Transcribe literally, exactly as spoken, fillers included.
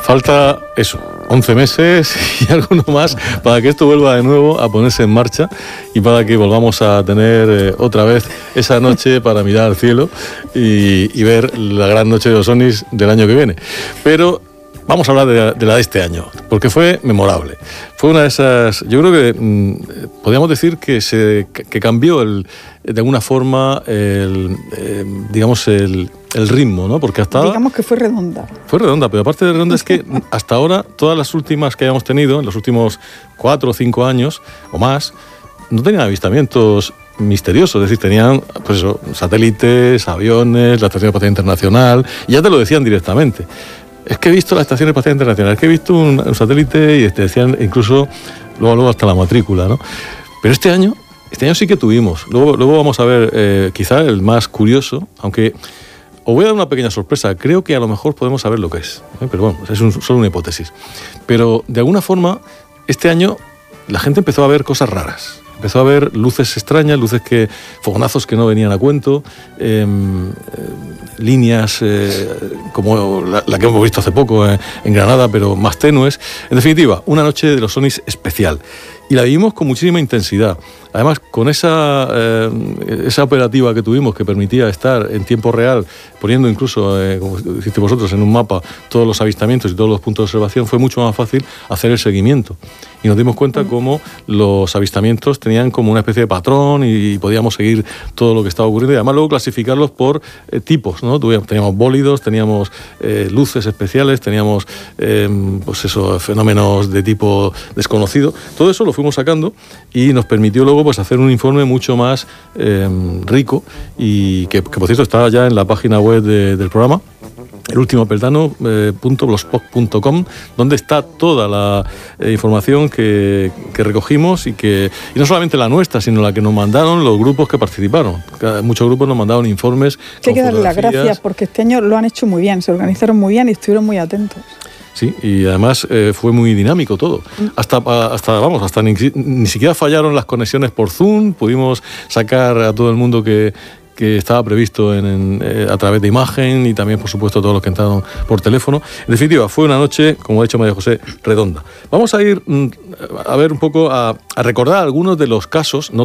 Falta eso, once meses y alguno más para que esto vuelva de nuevo a ponerse en marcha y para que volvamos a tener eh, otra vez esa noche para mirar al cielo y, y ver la gran noche de los ovnis del año que viene. Pero vamos a hablar de la, de la de este año, porque fue memorable. Fue una de esas, yo creo que mmm, podríamos decir que se que cambió el, de alguna forma el, eh, digamos el, el ritmo, ¿no? Porque hasta digamos que fue redonda. Fue redonda, pero aparte de redonda es que hasta ahora todas las últimas que hayamos tenido, en los últimos cuatro o cinco años o más, no tenían avistamientos misteriosos, es decir, tenían pues eso, satélites, aviones, la Estación Espacial Internacional, y ya te lo decían directamente. Es que he visto la Estación Espacial Internacional, es que he visto un, un satélite y te decían incluso luego, luego hasta la matrícula, ¿no? Pero este año, este año sí que tuvimos. Luego, luego vamos a ver eh, quizá el más curioso, aunque os voy a dar una pequeña sorpresa. Creo que a lo mejor podemos saber lo que es, ¿eh? Pero bueno, es un, solo una hipótesis. Pero de alguna forma, este año la gente empezó a ver cosas raras. Empezó a ver luces extrañas, luces que, fogonazos que no venían a cuento, eh, eh, líneas eh, como la, la que hemos visto hace poco eh, en Granada, pero más tenues. En definitiva, una noche de los ovnis especial. Y la vivimos con muchísima intensidad. Además, con esa, eh, esa operativa que tuvimos que permitía estar en tiempo real, poniendo incluso, eh, como hiciste vosotros, en un mapa todos los avistamientos y todos los puntos de observación, fue mucho más fácil hacer el seguimiento. Y nos dimos cuenta cómo los avistamientos tenían como una especie de patrón y podíamos seguir todo lo que estaba ocurriendo. Y además luego clasificarlos por eh, tipos, ¿no? Teníamos bólidos, teníamos eh, luces especiales, teníamos eh, pues eso, fenómenos de tipo desconocido. Todo eso lo fuimos sacando y nos permitió luego pues hacer un informe mucho más eh, rico y que, que por cierto está ya en la página web de, del programa, el último peldaño punto blogspot punto com, donde está toda la eh, información que, que recogimos y que y no solamente la nuestra, sino la que nos mandaron los grupos que participaron. Muchos grupos nos mandaron informes. Hay que darle las gracias porque este año lo han hecho muy bien, se organizaron muy bien y estuvieron muy atentos. Sí, y además eh, fue muy dinámico todo. Hasta, hasta vamos, hasta ni, ni siquiera fallaron las conexiones por Zoom, pudimos sacar a todo el mundo que, que estaba previsto en, en, eh, a través de imagen y también, por supuesto, todos los que entraron por teléfono. En definitiva, fue una noche, como ha dicho María José, redonda. Vamos a ir mm, a ver un poco, a, a recordar algunos de los casos, no